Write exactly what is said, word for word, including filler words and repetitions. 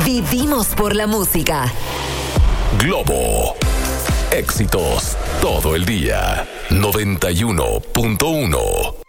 Vivimos por la música. Globo. Éxitos todo el día. noventa y uno punto uno.